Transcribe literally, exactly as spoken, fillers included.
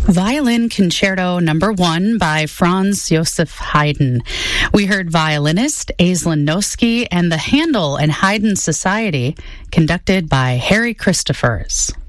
Violin Concerto Number One by Franz Joseph Haydn. We heard violinist Aislinn Noski and the Handel and Haydn Society, conducted by Harry Christophers.